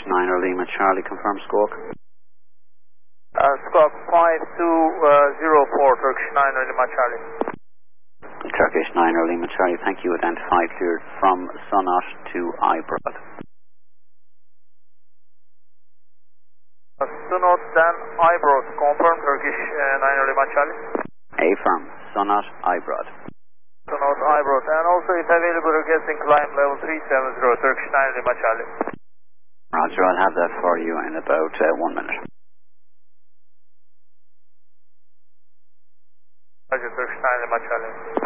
9 Lima Charlie, confirm squawk. Squawk 5204, Turkish 9 Lima Charlie. Turkish 9 Lima Charlie, thank you. Identified, cleared from Sunot to Ibrod. Sunot then Ibrod, confirm Turkish 9 Lima Charlie. Affirm, Sunot Ibrod. Sunot Ibrod, and also if available requesting climb level 370, Turkish 9 Lima Charlie. Roger, I'll have that for you in about 1 minute. Roger, Turkish 9 Lima Charlie.